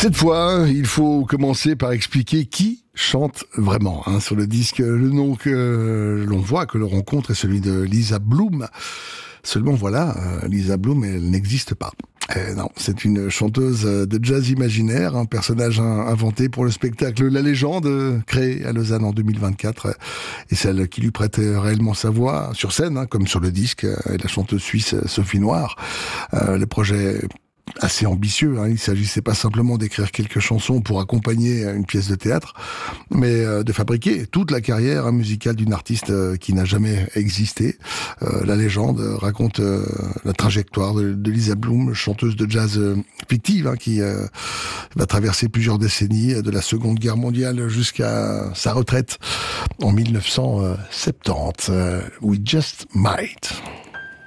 Cette fois, il faut commencer par expliquer qui chante vraiment. Sur le disque, le nom que l'on voit, que l'on rencontre, est celui de Lisa Bloom. Seulement voilà, Lisa Bloom, elle n'existe pas. Non, c'est une chanteuse de jazz imaginaire, un personnage inventé pour le spectacle La Légende, créé à Lausanne en 2024, et celle qui lui prête réellement sa voix sur scène, comme sur le disque, est la chanteuse suisse Sophie Noir. Le projet assez ambitieux, il s'agissait pas simplement d'écrire quelques chansons pour accompagner une pièce de théâtre, mais de fabriquer toute la carrière musicale d'une artiste qui n'a jamais existé. La Légende raconte la trajectoire de Lisa Bloom, chanteuse de jazz fictive, qui va traverser plusieurs décennies, de la Seconde Guerre mondiale jusqu'à sa retraite en 1970. We Just Might.